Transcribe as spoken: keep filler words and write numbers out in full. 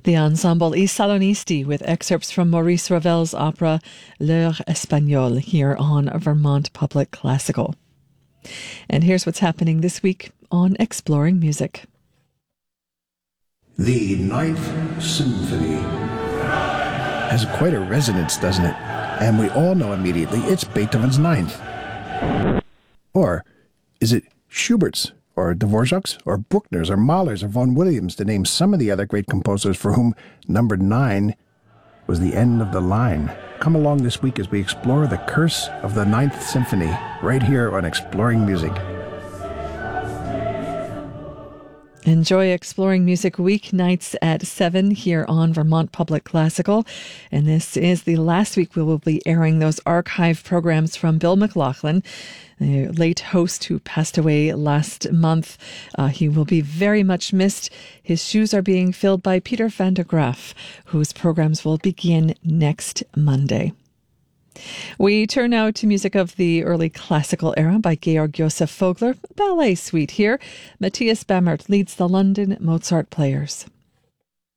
The ensemble I Salonisti with excerpts from Maurice Ravel's opera L'Heure Espagnole here on Vermont Public Classical. And here's what's happening this week on Exploring Music. The Ninth Symphony has quite a resonance, doesn't it? And we all know immediately it's Beethoven's Ninth. Or is it Schubert's, or Dvorak's, or Bruckner's, or Mahler's, or Vaughan Williams, to name some of the other great composers for whom number nine was the end of the line? Come along this week as we explore the curse of the Ninth Symphony, right here on Exploring Music. Enjoy Exploring Music weeknights at seven here on Vermont Public Classical. And this is the last week we will be airing those archive programs from Bill McLaughlin, the late host who passed away last month. Uh, he will be very much missed. His shoes are being filled by Peter van der Graaf, whose programs will begin next Monday. We turn now to music of the early classical era by Georg Joseph Vogler, ballet suite here. Matthias Bamert leads the London Mozart Players.